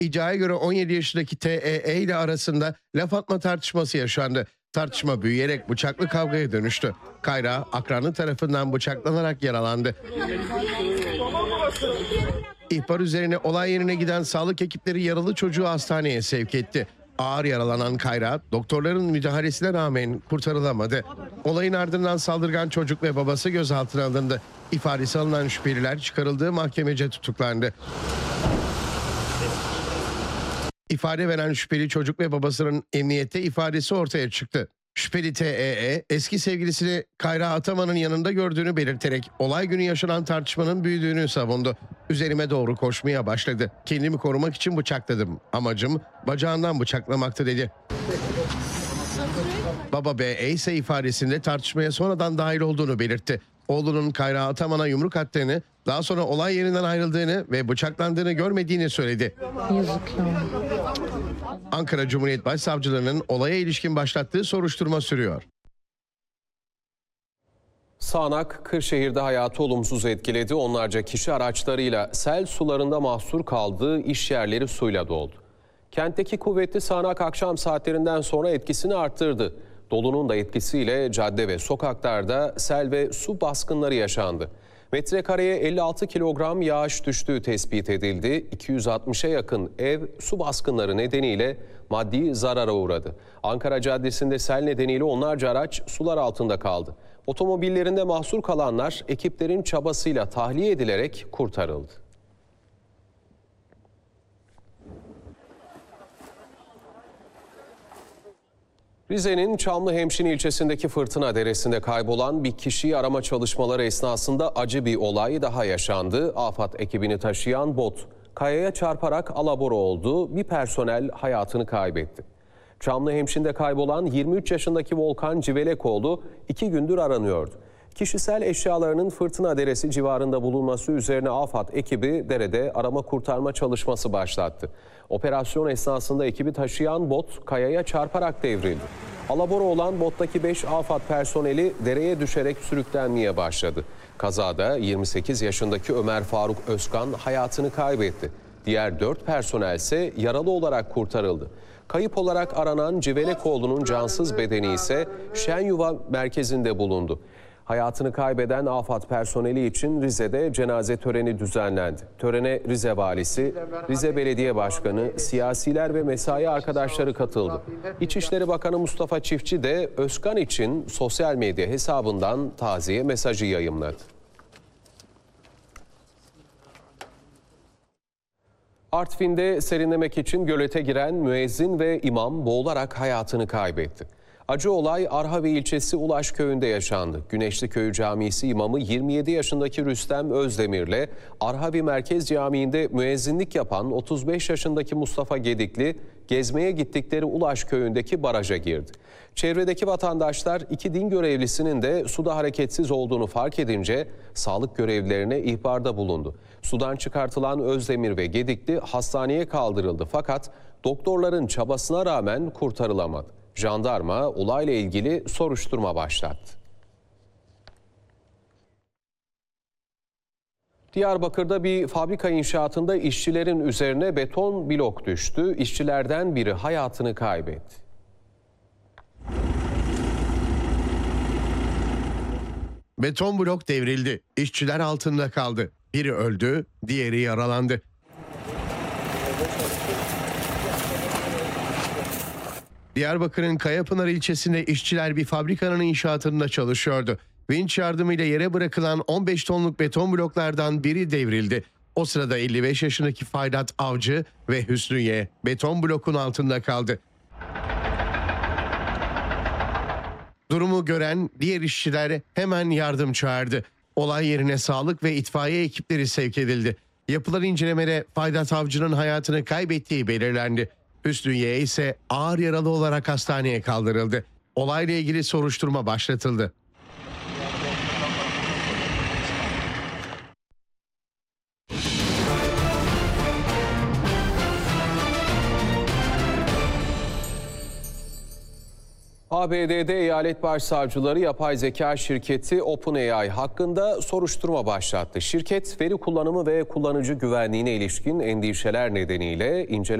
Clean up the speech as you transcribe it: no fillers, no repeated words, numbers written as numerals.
İddiaya göre 17 yaşındaki TEE ile arasında laf atma tartışması yaşandı. Tartışma büyüyerek bıçaklı kavgaya dönüştü. Kayra akranı tarafından bıçaklanarak yaralandı. İhbar üzerine olay yerine giden sağlık ekipleri yaralı çocuğu hastaneye sevk etti. Ağır yaralanan Kayra, doktorların müdahalesine rağmen kurtarılamadı. Olayın ardından saldırgan çocuk ve babası gözaltına alındı. İfadesi alınan şüpheliler çıkarıldığı mahkemece tutuklandı. İfade veren şüpheli çocuk ve babasının emniyette ifadesi ortaya çıktı. Şüpheli TEE eski sevgilisini Kayra Ataman'ın yanında gördüğünü belirterek olay günü yaşanan tartışmanın büyüdüğünü savundu. Üzerime doğru koşmaya başladı. Kendimi korumak için bıçakladım. Amacım bacağından bıçaklamaktı dedi. Baba BE ise ifadesinde tartışmaya sonradan dahil olduğunu belirtti. Oğlunun Kayra Ataman'a yumruk attığını, daha sonra olay yerinden ayrıldığını ve bıçaklandığını görmediğini söyledi. Yazık ya. Ankara Cumhuriyet Başsavcılığı'nın olaya ilişkin başlattığı soruşturma sürüyor. Sağanak Kırşehir'de hayatı olumsuz etkiledi. Onlarca kişi araçlarıyla sel sularında mahsur kaldığı iş yerleri suyla doldu. Kentteki kuvvetli sağanak akşam saatlerinden sonra etkisini arttırdı. Dolunun da etkisiyle cadde ve sokaklarda sel ve su baskınları yaşandı. Metrekareye 56 kilogram yağış düştüğü tespit edildi. 260'a yakın ev su baskınları nedeniyle maddi zarara uğradı. Ankara Caddesi'nde sel nedeniyle onlarca araç sular altında kaldı. Otomobillerinde mahsur kalanlar ekiplerin çabasıyla tahliye edilerek kurtarıldı. Rize'nin Çamlıhemşin ilçesindeki Fırtına Deresi'nde kaybolan bir kişiyi arama çalışmaları esnasında acı bir olay daha yaşandı. AFAD ekibini taşıyan bot kayaya çarparak alabora oldu. Bir personel hayatını kaybetti. Çamlıhemşin'de kaybolan 23 yaşındaki Volkan Civelekoğlu 2 gündür aranıyordu. Kişisel eşyalarının Fırtına Deresi civarında bulunması üzerine AFAD ekibi derede arama kurtarma çalışması başlattı. Operasyon esnasında ekibi taşıyan bot kayaya çarparak devrildi. Alabora olan bottaki 5 AFAD personeli dereye düşerek sürüklenmeye başladı. Kazada 28 yaşındaki Ömer Faruk Özkan hayatını kaybetti. Diğer 4 personel ise yaralı olarak kurtarıldı. Kayıp olarak aranan Civelekoğlu'nun cansız bedeni ise Şenyuva merkezinde bulundu. Hayatını kaybeden AFAD personeli için Rize'de cenaze töreni düzenlendi. Törene Rize Valisi, Rize Belediye Başkanı, siyasiler ve mesai arkadaşları katıldı. İçişleri Bakanı Mustafa Çiftçi de Özkan için sosyal medya hesabından taziye mesajı yayımladı. Artvin'de serinlemek için gölete giren müezzin ve imam boğularak hayatını kaybetti. Acı olay Arhavi ilçesi Ulaş köyünde yaşandı. Güneşli Köyü Camisi imamı 27 yaşındaki Rüstem Özdemir'le Arhavi Merkez Camii'nde müezzinlik yapan 35 yaşındaki Mustafa Gedikli gezmeye gittikleri Ulaş köyündeki baraja girdi. Çevredeki vatandaşlar iki din görevlisinin de suda hareketsiz olduğunu fark edince sağlık görevlilerine ihbarda bulundu. Sudan çıkartılan Özdemir ve Gedikli hastaneye kaldırıldı fakat doktorların çabasına rağmen kurtarılamadı. Jandarma olayla ilgili soruşturma başlattı. Diyarbakır'da bir fabrika inşaatında işçilerin üzerine beton blok düştü. İşçilerden biri hayatını kaybetti. Beton blok devrildi. İşçiler altında kaldı. Biri öldü, diğeri yaralandı. Diyarbakır'ın Kayapınar ilçesinde işçiler bir fabrikanın inşaatında çalışıyordu. Vinç yardımıyla yere bırakılan 15 tonluk beton bloklardan biri devrildi. O sırada 55 yaşındaki Faydat Avcı ve Hüsnü Y beton blokun altında kaldı. Durumu gören diğer işçiler hemen yardım çağırdı. Olay yerine sağlık ve itfaiye ekipleri sevk edildi. Yapılan incelemede Faydat Avcı'nın hayatını kaybettiği belirlendi. Hüsnü Y ise ağır yaralı olarak hastaneye kaldırıldı. Olayla ilgili soruşturma başlatıldı. ABD'de eyalet başsavcıları yapay zeka şirketi OpenAI hakkında soruşturma başlattı. Şirket veri kullanımı ve kullanıcı güvenliğine ilişkin endişeler nedeniyle inceleme